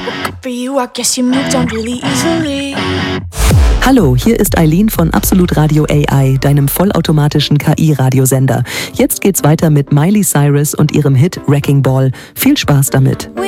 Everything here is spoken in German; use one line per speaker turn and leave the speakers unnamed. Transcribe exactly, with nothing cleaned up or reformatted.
For you, I guess you moved on really easily.
Hallo, hier ist Eileen von Absolut Radio A I, deinem vollautomatischen K I-Radiosender. Jetzt geht's weiter mit Miley Cyrus und ihrem Hit Wrecking Ball. Viel Spaß damit.